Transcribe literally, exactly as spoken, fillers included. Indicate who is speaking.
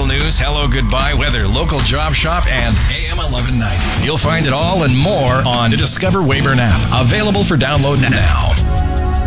Speaker 1: news, hello, goodbye, weather, local job shop, and A M eleven ninety. You'll find it all and more on the Discover Weyburn app. Available for download now.